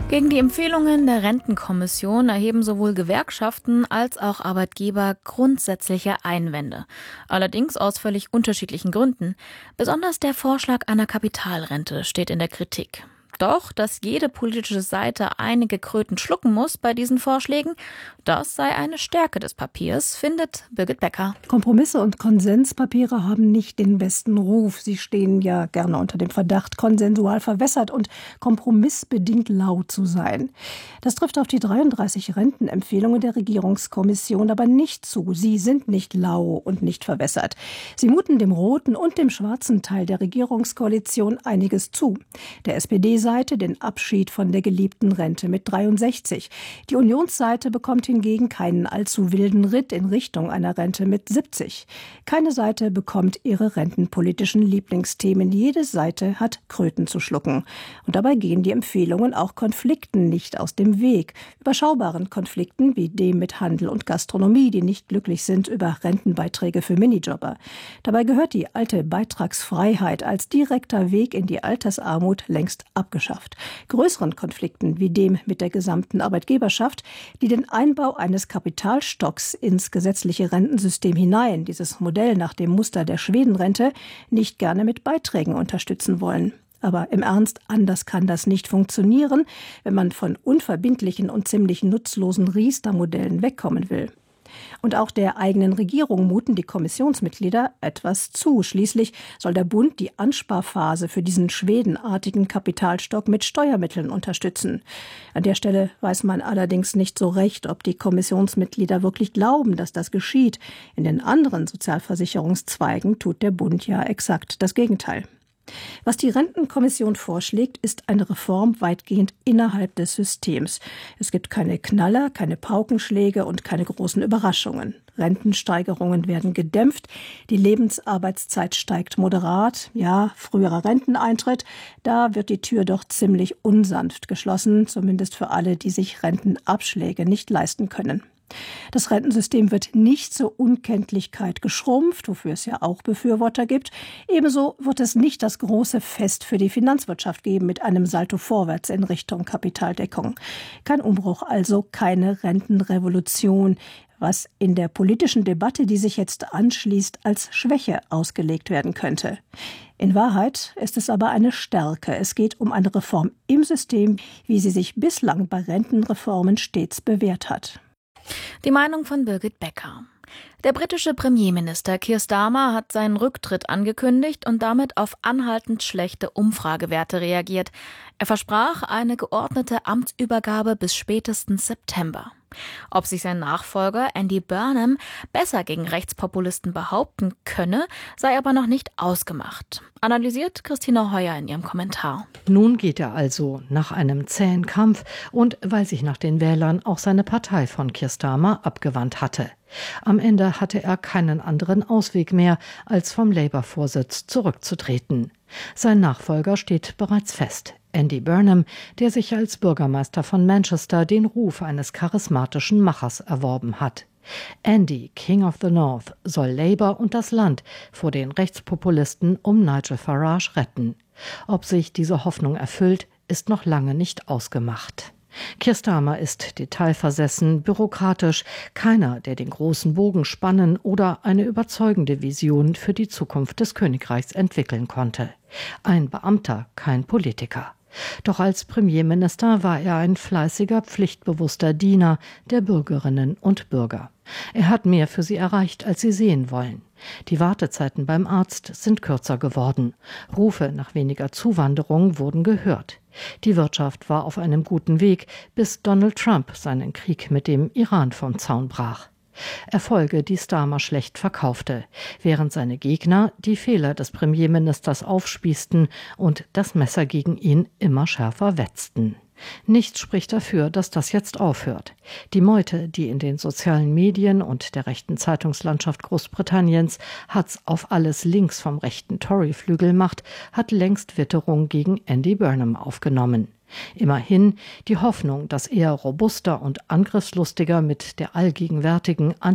Gegen die Empfehlungen der Rentenkommission erheben sowohl Gewerkschaften als auch Arbeitgeber grundsätzliche Einwände. Allerdings aus völlig unterschiedlichen Gründen. Besonders der Vorschlag einer Kapitalrente steht in der Kritik. Doch, dass jede politische Seite einige Kröten schlucken muss bei diesen Vorschlägen, das sei eine Stärke des Papiers, findet Birgit Becker. Kompromisse und Konsenspapiere haben nicht den besten Ruf. Sie stehen ja gerne unter dem Verdacht, konsensual verwässert und kompromissbedingt lau zu sein. Das trifft auf die 33 Rentenempfehlungen der Regierungskommission aber nicht zu. Sie sind nicht lau und nicht verwässert. Sie muten dem roten und dem schwarzen Teil der Regierungskoalition einiges zu. Der SPD-Seite den Abschied von der geliebten Rente mit 63. Die Unionsseite bekommt hingegen keinen allzu wilden Ritt in Richtung einer Rente mit 70. Keine Seite bekommt ihre rentenpolitischen Lieblingsthemen. Jede Seite hat Kröten zu schlucken. Und dabei gehen die Empfehlungen auch Konflikten nicht aus dem Weg. Überschaubaren Konflikten wie dem mit Handel und Gastronomie, die nicht glücklich sind über Rentenbeiträge für Minijobber. Dabei gehört die alte Beitragsfreiheit als direkter Weg in die Altersarmut längst abgeschafft. Größeren Konflikten wie dem mit der gesamten Arbeitgeberschaft, die den Einbau eines Kapitalstocks ins gesetzliche Rentensystem hinein, dieses Modell nach dem Muster der Schwedenrente, nicht gerne mit Beiträgen unterstützen wollen. Aber im Ernst, anders kann das nicht funktionieren, wenn man von unverbindlichen und ziemlich nutzlosen Riester-Modellen wegkommen will. Und auch der eigenen Regierung muten die Kommissionsmitglieder etwas zu. Schließlich soll der Bund die Ansparphase für diesen schwedenartigen Kapitalstock mit Steuermitteln unterstützen. An der Stelle weiß man allerdings nicht so recht, ob die Kommissionsmitglieder wirklich glauben, dass das geschieht. In den anderen Sozialversicherungszweigen tut der Bund ja exakt das Gegenteil. Was die Rentenkommission vorschlägt, ist eine Reform weitgehend innerhalb des Systems. Es gibt keine Knaller, keine Paukenschläge und keine großen Überraschungen. Rentensteigerungen werden gedämpft, die Lebensarbeitszeit steigt moderat. Ja, früherer Renteneintritt, da wird die Tür doch ziemlich unsanft geschlossen, zumindest für alle, die sich Rentenabschläge nicht leisten können. Das Rentensystem wird nicht zur Unkenntlichkeit geschrumpft, wofür es ja auch Befürworter gibt. Ebenso wird es nicht das große Fest für die Finanzwirtschaft geben mit einem Salto vorwärts in Richtung Kapitaldeckung. Kein Umbruch, also keine Rentenrevolution, was in der politischen Debatte, die sich jetzt anschließt, als Schwäche ausgelegt werden könnte. In Wahrheit ist es aber eine Stärke. Es geht um eine Reform im System, wie sie sich bislang bei Rentenreformen stets bewährt hat. Die Meinung von Birgit Becker. Der britische Premierminister Keir Starmer hat seinen Rücktritt angekündigt und damit auf anhaltend schlechte Umfragewerte reagiert. Er versprach eine geordnete Amtsübergabe bis spätestens September. Ob sich sein Nachfolger Andy Burnham besser gegen Rechtspopulisten behaupten könne, sei aber noch nicht ausgemacht. Analysiert Christina Heuer in ihrem Kommentar. Nun geht er also nach einem zähen Kampf und weil sich nach den Wählern auch seine Partei von Keir Starmer abgewandt hatte. Am Ende hatte er keinen anderen Ausweg mehr, als vom Labour-Vorsitz zurückzutreten. Sein Nachfolger steht bereits fest. Andy Burnham, der sich als Bürgermeister von Manchester den Ruf eines charismatischen Machers erworben hat. Andy, King of the North, soll Labour und das Land vor den Rechtspopulisten um Nigel Farage retten. Ob sich diese Hoffnung erfüllt, ist noch lange nicht ausgemacht. Keir Starmer ist detailversessen, bürokratisch, keiner, der den großen Bogen spannen oder eine überzeugende Vision für die Zukunft des Königreichs entwickeln konnte. Ein Beamter, kein Politiker. Doch als Premierminister war er ein fleißiger, pflichtbewusster Diener der Bürgerinnen und Bürger. Er hat mehr für sie erreicht, als sie sehen wollen. Die Wartezeiten beim Arzt sind kürzer geworden. Rufe nach weniger Zuwanderung wurden gehört. Die Wirtschaft war auf einem guten Weg, bis Donald Trump seinen Krieg mit dem Iran vom Zaun brach. Erfolge, die Starmer schlecht verkaufte, während seine Gegner die Fehler des Premierministers aufspießten und das Messer gegen ihn immer schärfer wetzten. Nichts spricht dafür, dass das jetzt aufhört. Die Meute, die in den sozialen Medien und der rechten Zeitungslandschaft Großbritanniens Hatz auf alles links vom rechten Tory-Flügel macht, hat längst Witterung gegen Andy Burnham aufgenommen. Immerhin die Hoffnung, dass er robuster und angriffslustiger mit der allgegenwärtigen